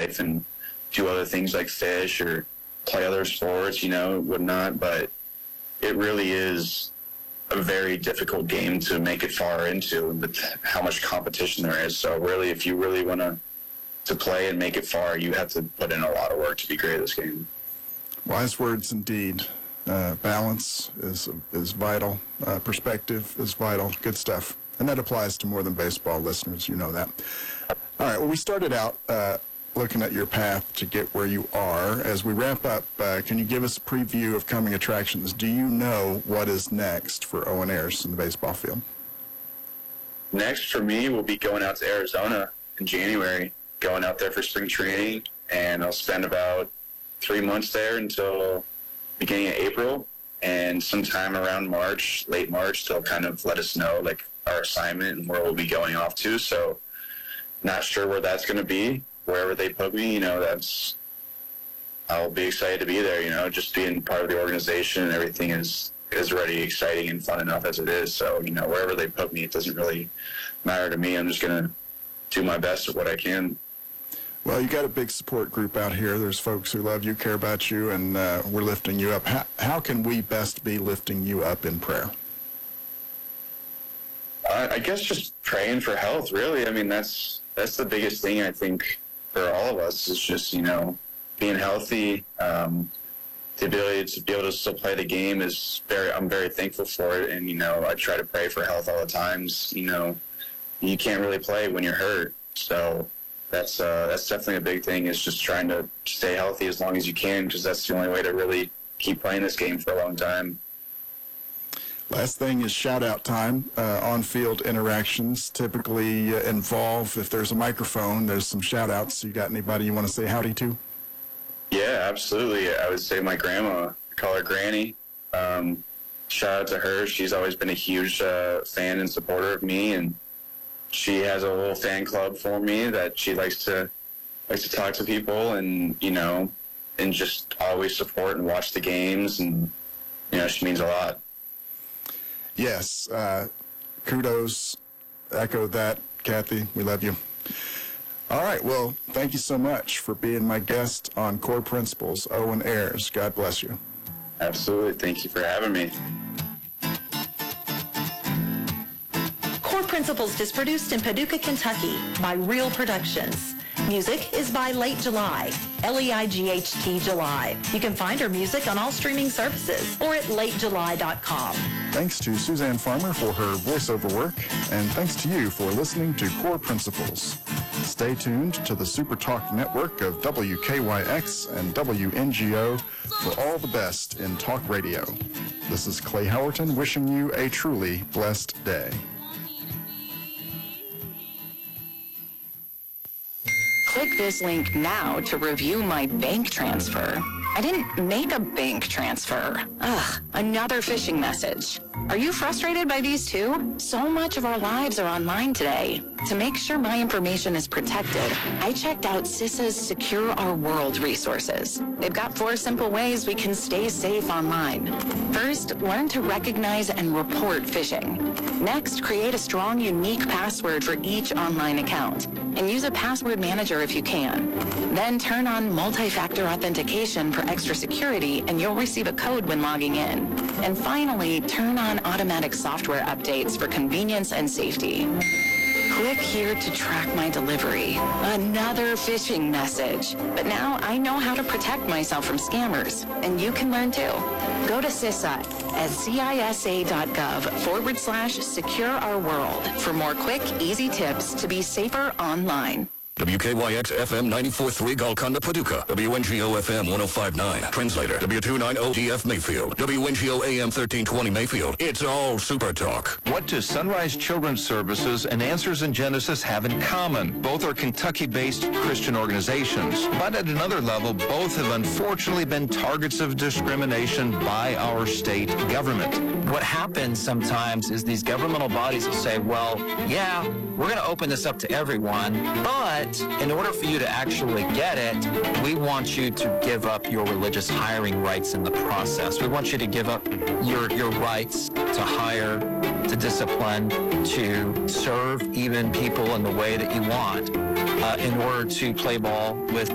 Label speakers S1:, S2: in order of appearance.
S1: life and do other things like fish or play other sports, whatnot. But it really is a very difficult game to make it far into, with how much competition there is. So really, if you really want to play and make it far, you have to put in a lot of work to be great at this game.
S2: Wise words indeed. Balance is vital. Perspective is vital. Good stuff. And that applies to more than baseball, listeners. You know that. All right. Well, we started out looking at your path to get where you are. As we wrap up, can you give us a preview of coming attractions? Do you know what is next for Owen Ayers in the baseball field?
S1: Next for me will be going out to Arizona in January, going out there for spring training, and I'll spend about 3 months there until beginning of April, and sometime around March, late March, they'll kind of let us know like our assignment and where we'll be going off to. So not sure where that's going to be. Wherever they put me, I'll be excited to be there. Just being part of the organization and everything is already exciting and fun enough as it is. So, wherever they put me, it doesn't really matter to me. I'm just going to do my best at what I can.
S2: Well, you got a big support group out here. There's folks who love you, care about you, and we're lifting you up. How can we best be lifting you up in prayer?
S1: I guess just praying for health, really. I mean, that's the biggest thing, I think, for all of us, is just, being healthy. The ability to be able to still play the game I'm very thankful for it. And, I try to pray for health all the times. You can't really play when you're hurt. So that's definitely a big thing, is just trying to stay healthy as long as you can, because that's the only way to really keep playing this game for a long time.
S2: Last thing is shout-out time. On-field interactions typically involve, if there's a microphone, there's some shout-outs. You got anybody you want to say howdy to?
S1: Yeah, absolutely. I would say my grandma. I call her Granny. Shout out to her. She's always been a huge fan and supporter of me, and she has a little fan club for me that she likes to talk to people and, and just always support and watch the games, and, she means a lot.
S2: Yes, kudos, echo that, Kathy. We love you. All right, well, thank you so much for being my guest on Core Principles, Owen Ayers. God bless you.
S1: Absolutely. Thank you for having me.
S3: Core Principles is produced in Paducah, Kentucky by Real Productions. Music is by Late July, Leight July. You can find her music on all streaming services or at latejuly.com.
S2: Thanks to Suzanne Farmer for her voiceover work, and thanks to you for listening to Core Principles. Stay tuned to the Super Talk network of WKYX and WNGO for all the best in talk radio. This is Clay Howerton wishing you a truly blessed day.
S4: Click this link now to review my bank transfer. I didn't make a bank transfer. Ugh, another phishing message. Are you frustrated by these too? So much of our lives are online today. To make sure my information is protected, I checked out CISA's Secure Our World resources. They've got 4 simple ways we can stay safe online. First, learn to recognize and report phishing. Next, create a strong, unique password for each online account, and use a password manager if you can. Then turn on multi-factor authentication for extra security, and you'll receive a code when logging in. And finally, turn on automatic software updates for convenience and safety. Click here to track my delivery. Another phishing message. But now I know how to protect myself from scammers, and you can learn too. Go to CISA at cisa.gov/secure our world for more quick, easy tips to be safer online.
S5: WKYX FM 94.3 Golconda, Paducah. WNGO FM 105.9 Translator. W290 DF Mayfield. WNGO AM 1320 Mayfield. It's all Super Talk.
S6: What do Sunrise Children's Services and Answers in Genesis have in common? Both are Kentucky-based Christian organizations. But at another level, both have unfortunately been targets of discrimination by our state government.
S7: What happens sometimes is these governmental bodies will say, well, yeah, we're going to open this up to everyone, but in order for you to actually get it, we want you to give up your religious hiring rights in the process. We want you to give up your rights to hire, to discipline, to serve even people in the way that you want in order to play ball with